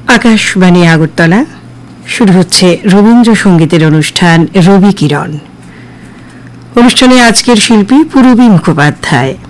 আকাশবাণী আগরতলা শুরু হচ্ছে রবীন্দ্রসঙ্গীতের অনুষ্ঠান রবি কিরণ। অনুষ্ঠানে আজকের শিল্পী পূরবী মুখোপাধ্যায়।